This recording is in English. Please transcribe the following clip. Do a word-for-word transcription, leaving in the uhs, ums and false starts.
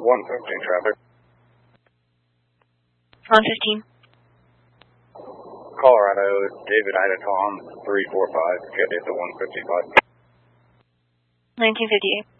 one fifteen traffic. one fifteen. Colorado, David Ida Tom, three four five, get it to one fifty-five. nineteen fifty-eight.